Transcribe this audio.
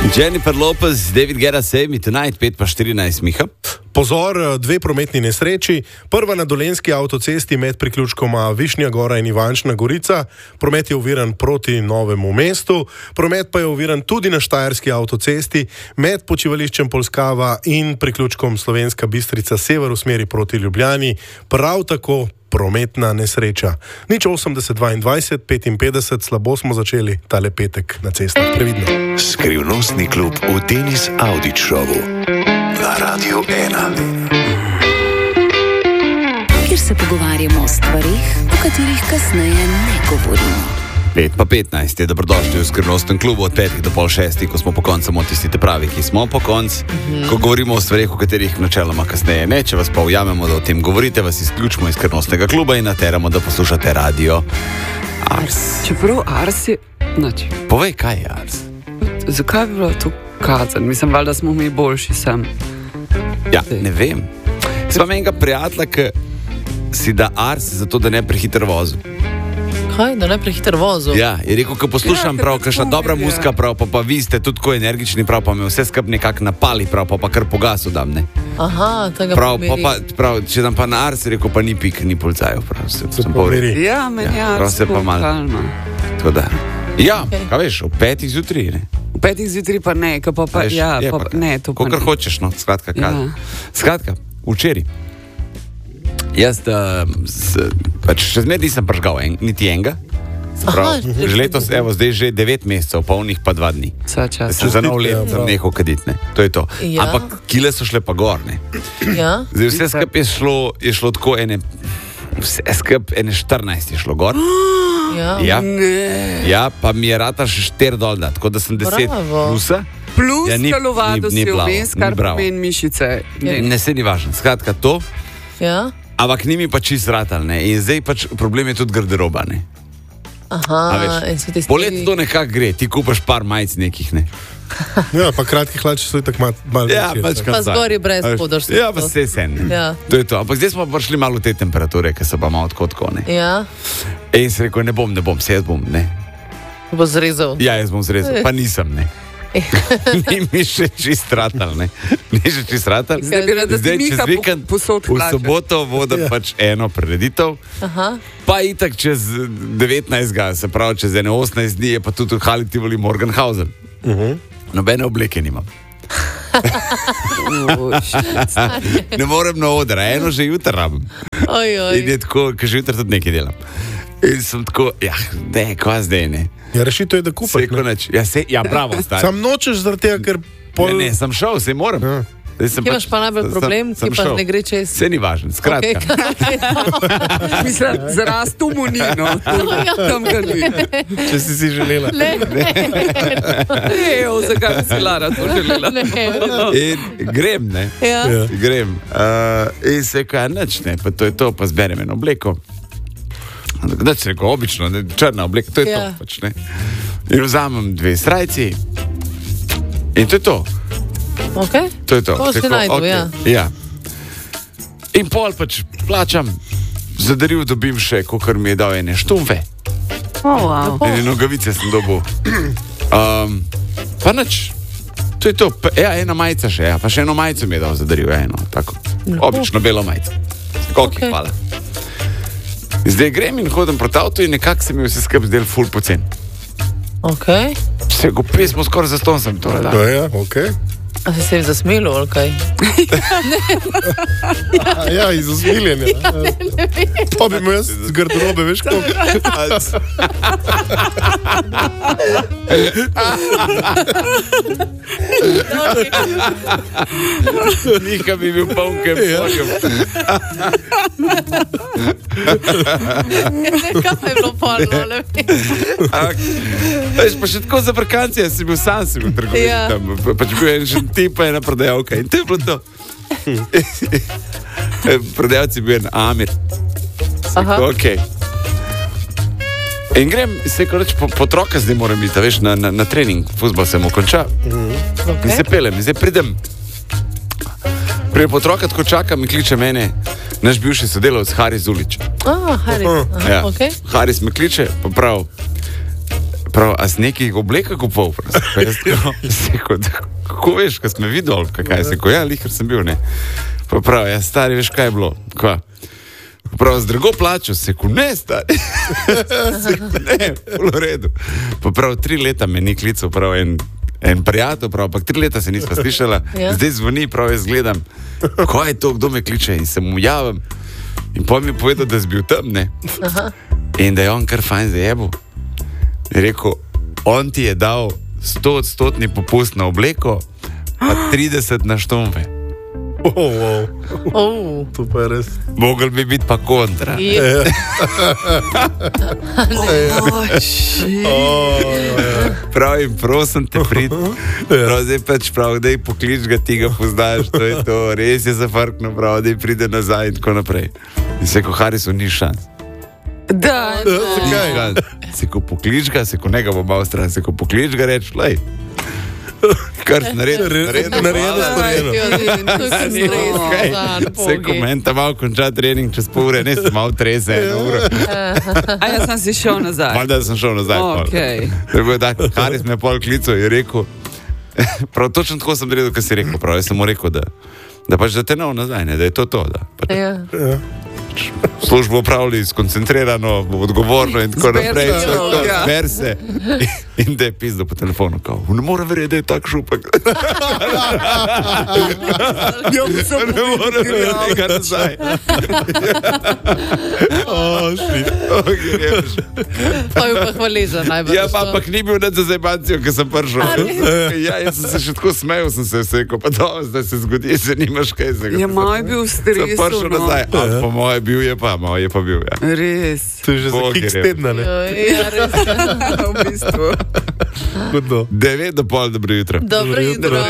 Jennifer Lopez, David Guetta, Save Me Tonight, 5:14, Miha. Pozor, dve prometni nesreči. Prva na dolenski avtocesti med priključkoma Višnja Gora in Ivančna Gorica. Promet je oviran proti Novemu mestu. Promet pa je oviran tudi na štajerski avtocesti med počivališčem Polskava in priključkom Slovenska Bistrica sever v smeri proti Ljubljani. Prav tako prometna nesreča. 080 22 55, slabo smo začeli tale petek na cestah. Previdno. Skrivnostni klub v Tenis Audi Showu na Radiu 1. Kjer se pogovarjamo o stvarih, o katerih kasneje ne govorimo. 5:15 je dobrodošli v skrivnostnem klubu od 5 do pol 6, ko smo po koncu samo tisti pravi, ki smo po koncu, ko govorimo o stvarih, o katerih načeloma kasneje ne. Če vas pa ujamemo, da o tem govorite, vas izključimo iz skrivnostnega kluba in nateramo, da poslušate radio Ars. Čeprav Ars je... Povej, kaj je Ars? Zakaj bi bilo to kazen? Mislim, da smo mi boljši sem. Ja, ne vem. Sem enega prijatelja, ki si da Ars zato, da ne prehiter vozil. Kaj, da ne prehiter vozil? Ja, je rekel, ko poslušam prav, kakšna dobra muzika prav, pa vi ste tudi tako energični prav, pa me vse skup nekako napali prav, pa kar pogasu dam, ne. Aha, tega prav, če dam pa na Ars, je rekel, pa ni pik, ni policajev, prav, sem povedal. Ja, meni je Ars kalma. Tako da, ja, kaj veš, v 5 zjutraj, ne. V 5 zjutraj pa ne, pa Veš, ja, je pa pa ne, to pa kakor ne. hočeš, no, skratka, kaj. Ja. Skratka, včeraj. Jaz, pač še zmeraj nisem pržgal niti enega. Prav, že letos, evo, zdaj že 9 mesecev, polnih pa 2 dni. Čas. Za nov let sem nehal kaditi, ne. To je to. Ja. Ampak kile so šle pa gor, ne. Ja? Zdaj vse skup je šlo tako vse skup 14 je šlo gor. Ja. Ja. Ja, pa mi je rata še 4 dol dat, tako da sem 10 Bravo. plusa. Plus Ja, ni telovado si plavo, vmes, ni kar bravo. pomeni mišice. Ne se ni važno. Skratka to, Ja? ampak ni mi pa čist ratal, ne. In zdaj pač problem je tudi garderoba, ne. A Aha, veš, in so tisti... polet to nekako gre, ti kupaš par majic nekih, ne. Ja, pa kratki hlači so itak malo Ja, večji. pač Pa zgoraj brez A veš, spodaj. Ja, pa vse sen. Ja. To je to. Ampak zdaj smo prišli malo v te temperature, ki so pa malo tako, ne. Ja? In si rekel, ne bom, se jaz bom, ne. Bo zrezal. Ja, jaz bom zrezal, pa nisem, ne. Ni mi še čist ratal, ne. Ni še čist ratal. Zdaj bi rada, da si Miha čez vikend, posod v hlače. soboto vodim pač eno prireditev, Aha. pa itak čez 19. Se pravi, čez 18 dni je pa tudi v Hali Tivoli Morgenhausen. Nobene obleke nimam. Ne morem na oder, eno že jutro rabim. In je tako, ker že jutro tudi nekaj delam. In sem tako, ne, kva zdaj, ne. Ja, rešitev je, da kupaš. Sej koneč. Ja, bravo, stari. Sam nočeš zaradi tega, ker Ne, sem šel, sej moram. Ja. Kje imaš pa najbolj problem, ki pa ne gre čez? Vse ni važno, skratka. Mislim, zarast v Munino. Tam ga ni. Če si želela. Ejo, zakaj bi si Lara to želela? In grem, ne. Ja. Grem. In se kaj nič, ne, pa to je to, pa zberem eno obleko. Da če rekel, obično, ne, črna obleka, to je Ja. to, pač, ne. In vzamem 2 srajci in to je to. Okay. To je to. Ko si Tako, najdel, okej, ja. In pol pač plačam, za daril dobim še, kakor mi je dal ene štumfe. Wow. Ene nogavice sem dobil. Pa nič. To je to. Ja, ena majica še, ja. Pa še eno majico mi je dal za daril, eno, tako. Obično belo majico. Koliko, Okej. hvala. Zdaj grem in hodim proti avtu in nekako se mi vse skupaj zdel ful pocen. Okay. Se go pesmo skoraj zaston sem to dal. Ja, okej. A si se jim zasmilil, ali kaj? Ja, iz usmiljenja. Pa bi mu jaz z garderobe, veš, koliko. Nika bi bil polnkem vložem. Kaj je bilo polno, ne Veš, pa še tako za brkancije si bil sam si bil trgovini Ja. tam. Pač bil en še tipa, ena prodajalka in to je bilo to. Prodajalci je bil en Amir. Aha. Ok. In grem, se reč, po otroka zdaj moram biti, veš, na trening, fuzbol sem ukončal. In se pelem, in zdaj pridem po otroka, tako čakam in kliče mene naš bivši sodelavec Haris Zulič. Haris. Ja. Okay. Haris me kliče, pa prav, Prav, a si nekaj obleka kupov? Kako veš, kaj smo videli, kaj si rekel? Ja, lihar sem bil, ne. Pa prav, ja, stari, veš, kaj je bilo? Kva? Prav, z drago plačo, se rekel, ne, stari. Se rekel, ne, v redu. Pa prav, 3 leta me ni klical, prav, en prijatelj, prav, ampak 3 leta se nisva slišala. Ja. Zdaj zvoni, prav, jaz gledam, ko je to, kdo me kliče, in se mu javim. In potem mi je povedal, da si bil tam, ne. Aha. In da je on kar fajn zajebil. Je rekel, on ti je dal 100% popust na obleko, pa 30 na štombe. To pa je res. Mogel bi biti pa kontra. Je. Prav in prosim te prid. Prav zdaj pač prav, da je poklič ga, ti ga poznaš, to je to, res je zafrkno, prav, da je pride nazaj in tako naprej. In se ko Harisu ni šans. Da, Zakaj? Se ko poklič ga, se ko njega bo malo stran, se ko poklič ga reč, lej. Kar Narejeno, storjeno. Se ko meni ta malo konča trening čez pol ure, ne sem malo trese 1 uro. A jaz sem si šel nazaj. Valjda sem šel nazaj. Okej. Tako je tako, Haris me je pol klical in je rekel, prav točno tako sem naredil, kar si rekel, prav, jaz sem mu rekel, da pač da te nov nazaj, ne, da je to, da pač Ja. službo upravljali skoncentrirano, odgovorno in tako naprej. Ja. Smer se. In da je pizdo po telefonu, kao, ne more verjeti, da je tak šupek. Ne more verjeti, kar nazaj. Pa je pa hvaležen najbolj. Ja, pa ampak ni bil nad za zebancijo, ker sem prišel. Ja, jaz sem se še tako smejal, sem se vse, ko pa to, zdaj se zgodi, se nimaš kaj se. Je moj bil v stresu, Sem prišel nazaj, a po moje bil je pa, moje je pa bil, ja. Res. To je že za Bog je kiks rekel. tedna, ne? Ja, res. V bistvu. Kdo? 9 do pol, dobro jutro. Dobro jutro.